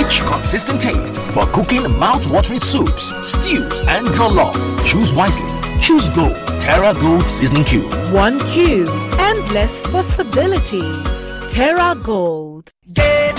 rich, consistent taste for cooking mouth-watering soups, stews, and jollof. Choose wisely. Choose Gold. Terra Gold Seasoning Cube. 1 cube. Endless possibilities. Terra Gold.